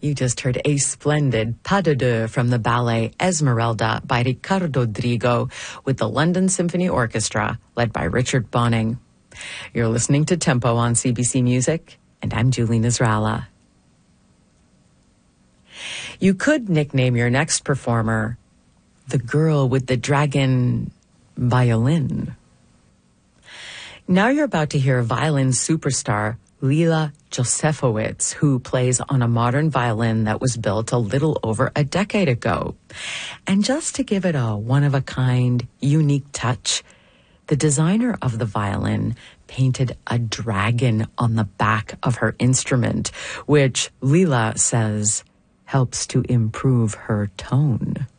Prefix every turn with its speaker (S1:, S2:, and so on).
S1: You just heard a splendid pas de deux from the ballet Esmeralda by Ricardo Drigo with the London Symphony Orchestra, led by Richard Bonning. You're listening to Tempo on CBC Music, and I'm Julie Nasrallah. You could nickname your next performer the girl with the dragon violin. Now you're about to hear violin superstar Lila Josefowicz, who plays on a modern violin that was built a little over a decade ago. And just to give it a one-of-a-kind, unique touch, the designer of the violin painted a dragon on the back of her instrument, which Lila says helps to improve her tone.